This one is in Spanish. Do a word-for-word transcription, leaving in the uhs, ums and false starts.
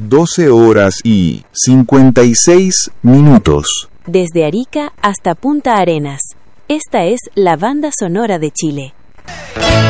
doce horas y cincuenta y seis minutos. Desde Arica hasta Punta Arenas. Esta es la banda sonora de Chile.